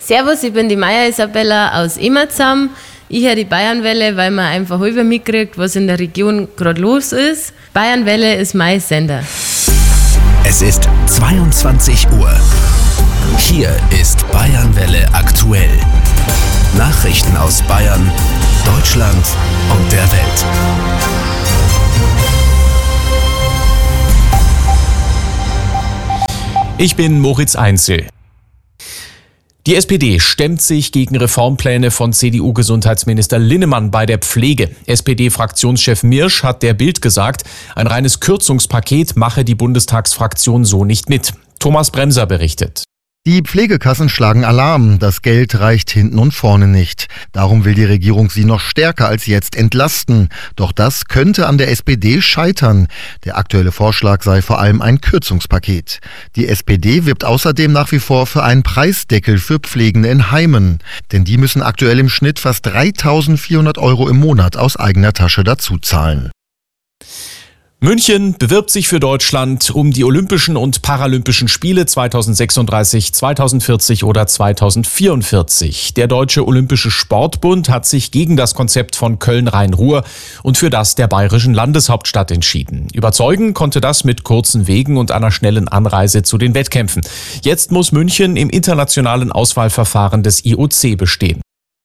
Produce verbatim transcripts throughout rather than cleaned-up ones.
Servus, ich bin die Maya Isabella aus Immerzam. Ich höre die Bayernwelle, weil man einfach über mitkriegt, was in der Region gerade los ist. Bayernwelle ist mein Sender. Es ist zweiundzwanzig Uhr. Hier ist Bayernwelle aktuell. Nachrichten aus Bayern, Deutschland und der Welt. Ich bin Moritz Einzel. Die S P D stemmt sich gegen Reformpläne von C D U-Gesundheitsminister Linnemann bei der Pflege. S P D-Fraktionschef Mirsch hat der Bild gesagt, ein reines Kürzungspaket mache die Bundestagsfraktion so nicht mit. Thomas Bremser berichtet. Die Pflegekassen schlagen Alarm. Das Geld reicht hinten und vorne nicht. Darum will die Regierung sie noch stärker als jetzt entlasten. Doch das könnte an der S P D scheitern. Der aktuelle Vorschlag sei vor allem ein Kürzungspaket. Die S P D wirbt außerdem nach wie vor für einen Preisdeckel für Pflegende in Heimen. Denn die müssen aktuell im Schnitt fast dreitausendvierhundert Euro im Monat aus eigener Tasche dazu zahlen. München bewirbt sich für Deutschland um die Olympischen und Paralympischen Spiele zweitausendsechsunddreißig, zweitausendvierzig oder zweitausendvierundvierzig. Der Deutsche Olympische Sportbund hat sich gegen das Konzept von Köln-Rhein-Ruhr und für das der bayerischen Landeshauptstadt entschieden. Überzeugen konnte das mit kurzen Wegen und einer schnellen Anreise zu den Wettkämpfen. Jetzt muss München im internationalen Auswahlverfahren des I O C bestehen.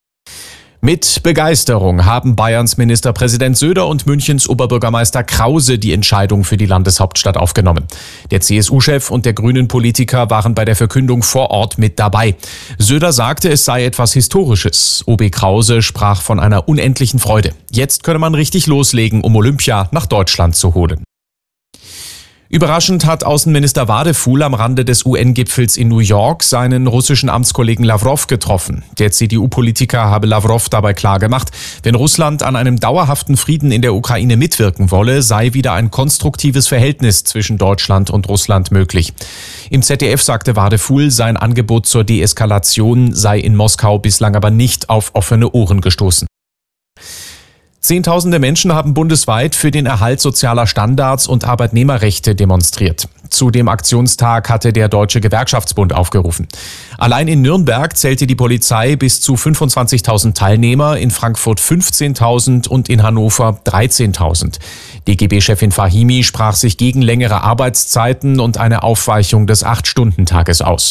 Mit Begeisterung haben Bayerns Ministerpräsident Söder und Münchens Oberbürgermeister Krause die Entscheidung für die Landeshauptstadt aufgenommen. Der C S U-Chef und der Grünen-Politiker waren bei der Verkündung vor Ort mit dabei. Söder sagte, es sei etwas Historisches. O B Krause sprach von einer unendlichen Freude. Jetzt könne man richtig loslegen, um Olympia nach Deutschland zu holen. Überraschend hat Außenminister Wadefuhl am Rande des U N-Gipfels in New York seinen russischen Amtskollegen Lavrov getroffen. Der C D U-Politiker habe Lavrov dabei klargemacht, wenn Russland an einem dauerhaften Frieden in der Ukraine mitwirken wolle, sei wieder ein konstruktives Verhältnis zwischen Deutschland und Russland möglich. Im Z D F sagte Wadefuhl, sein Angebot zur Deeskalation sei in Moskau bislang aber nicht auf offene Ohren gestoßen. Zehntausende Menschen haben bundesweit für den Erhalt sozialer Standards und Arbeitnehmerrechte demonstriert. Zu dem Aktionstag hatte der Deutsche Gewerkschaftsbund aufgerufen. Allein in Nürnberg zählte die Polizei bis zu fünfundzwanzigtausend Teilnehmer, in Frankfurt fünfzehntausend und in Hannover dreizehntausend. D G B-Chefin Fahimi sprach sich gegen längere Arbeitszeiten und eine Aufweichung des acht-Stunden-Tages aus.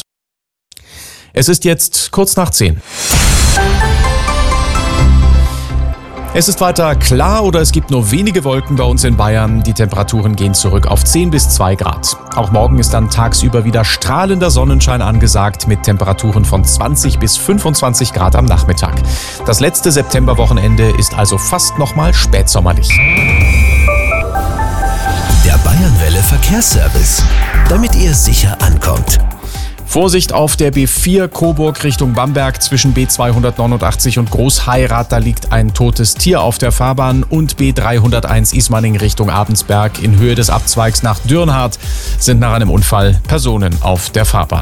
Es ist jetzt kurz nach zehn. Es ist weiter klar oder es gibt nur wenige Wolken bei uns in Bayern. Die Temperaturen gehen zurück auf zehn bis zwei Grad. Auch morgen ist dann tagsüber wieder strahlender Sonnenschein angesagt mit Temperaturen von zwanzig bis fünfundzwanzig Grad am Nachmittag. Das letzte Septemberwochenende ist also fast nochmal spätsommerlich. Der Bayernwelle Verkehrsservice, damit ihr sicher ankommt. Vorsicht auf der B vier Coburg Richtung Bamberg zwischen B zweihundertneunundachtzig und Großheirath. Da liegt ein totes Tier auf der Fahrbahn. Und B dreihunderteins Ismaning Richtung Abensberg in Höhe des Abzweigs nach Dürnhardt sind nach einem Unfall Personen auf der Fahrbahn.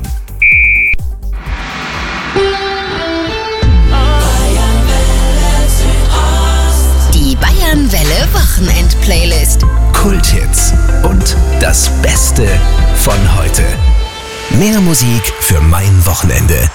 Die Bayernwelle Wochenend-Playlist. Kulthits und das Beste von heute. Mehr Musik für mein Wochenende.